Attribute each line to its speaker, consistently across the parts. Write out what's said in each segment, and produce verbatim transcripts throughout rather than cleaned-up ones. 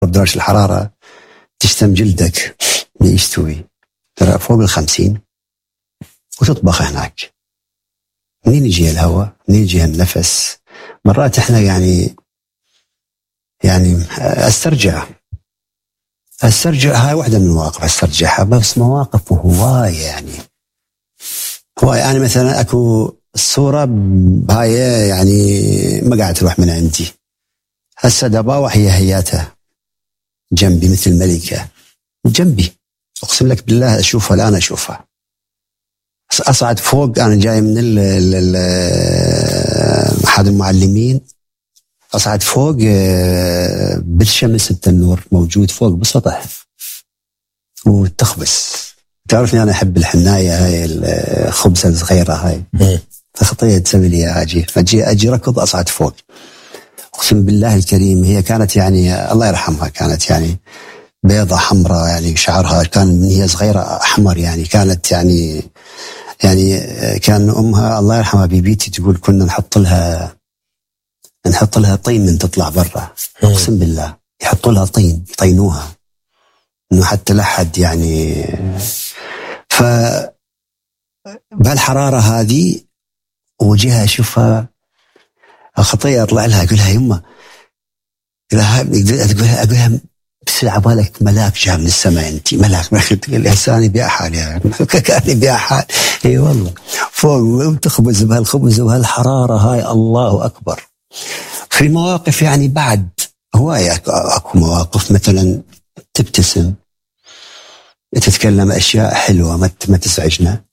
Speaker 1: درجة الحرارة تشتم جلدك يستوي ترى فوق الخمسين، وتطبخ هناك. منين يجي الهواء؟ منين يجي النفس؟ مرات احنا يعني يعني استرجع استرجع هاي واحدة من المواقف استرجعها، بس مواقف هواية يعني هواية. أنا مثلا أكو الصورة هاي يعني ما قاعد تروح من عندي، هسه دباوح هي هياتها جنبي مثل ملكة جنبي، أقسم لك بالله أشوفها الآن أشوفها. أصعد فوق، أنا جاي من ال ال أحد المعلمين، أصعد فوق بالشمس التنور موجود فوق بالسطح وتخبز. تعرفني أنا أحب الحناية هاي الخبزة الصغيرة هاي، فخطية تسوي لي أجي أجي أجي ركض أصعد فوق. أقسم بالله الكريم هي كانت يعني الله يرحمها، كانت يعني بيضة حمراء، يعني شعرها كان من هي صغيرة أحمر، يعني كانت يعني يعني كان أمها الله يرحمها بيبيتي تقول كنا نحط لها نحط لها طين من تطلع برا. أقسم بالله يحطوا لها طين يطينوها إنه حتى لا حد يعني. ف بهالحرارة هذه وجهها أشوفها خطية، أطلع لها أقول لها يمه، أقولها أقولها بسرعة بالك ملاك جاء من السماء، أنت ملاك. ما تقول لي هساني بيا حال يعني كاني بيا حال. إي والله فوق وتخبز بهالخبز وبهالحرارة هاي، الله أكبر. في مواقف يعني بعد هواية، أكو مواقف مثلا تبتسم تتكلم أشياء حلوة ما تزعجنا،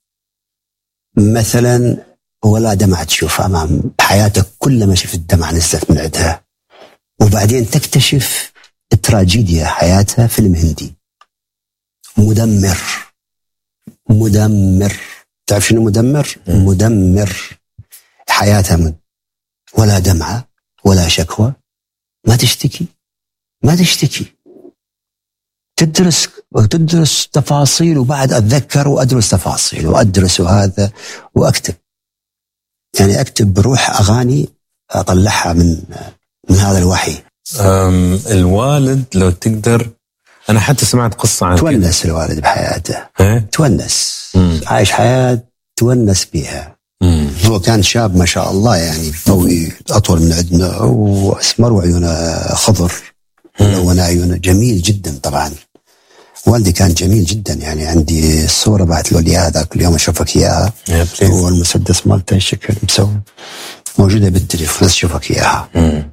Speaker 1: مثلا ولا دمعة تشوف أمام حياتك، كل ما شفت دمعة نزلت من عندها، وبعدين تكتشف التراجيديا حياتها فيلم هندي مدمر مدمر. تعرف شنو مدمر؟ مدمر حياتها، من ولا دمعة ولا شكوى، ما تشتكي ما تشتكي تدرس وتدرس تفاصيل، وبعد أتذكر وأدرس تفاصيل وأدرس وهذا وأكتب، يعني أكتب بروح أغاني أطلعها من من هذا الوحي.
Speaker 2: الوالد لو تقدر، أنا حتى سمعت قصة عن
Speaker 1: تونس كده. الوالد بحياته
Speaker 2: إيه؟
Speaker 1: تونس
Speaker 2: مم.
Speaker 1: عايش حياة تونس بيها.
Speaker 2: مم.
Speaker 1: هو كان شاب ما شاء الله، يعني طويل أطول من عندنا وأسمر وعيونه خضر ملونة، عيونه جميل جدا. طبعا والدي كان جميل جدا، يعني عندي الصورة بعت له إياها ذاك اليوم أشوفك إياها، هو المسدس مالته الشكل مسوي موجودة بالتليفون بس أشوفك إياها.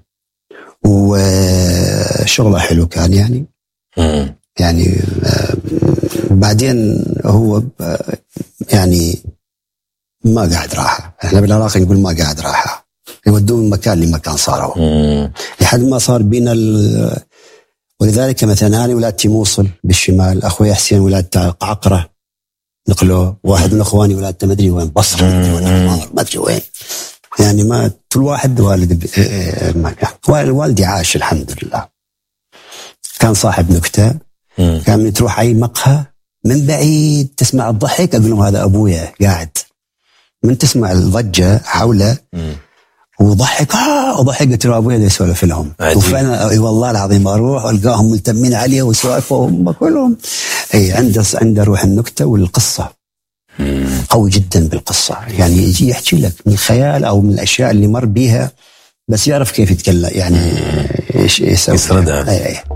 Speaker 1: وشغله حلو كان يعني.
Speaker 2: مم.
Speaker 1: يعني بعدين هو يعني ما قاعد راحة، احنا بالعراق نقول ما قاعد راحة، يودون من مكان لمكان صاروا لحد ما صار بينا ال... ولذلك مثلا أنا ولادتي موصل بالشمال، أخوي حسين ولادته عقرة نقلوه، واحد من أخواني ولادته مدري وين، بصرة ما أدري وين، يعني ما كل واحد والد مكان. والدي عاش الحمد لله، كان صاحب نكتة. كان من تروح أي مقهى من بعيد تسمع الضحك، أقول لهم هذا أبويا قاعد، من تسمع الضجة حوله وضحك آه وضحك ترى أبويا ده يسولف لهم. وفأنا أي والله العظيم أروح وألقاهم ملتمين عليه وسوالفهم كلهم. أي عنده عنده روح النكتة والقصة، قوي جدا بالقصة، يعني يجي يحكي لك من الخيال أو من الأشياء اللي مر بيها، بس يعرف كيف يتكلم يعني إيش يسوي
Speaker 2: يسردها.
Speaker 1: أي أي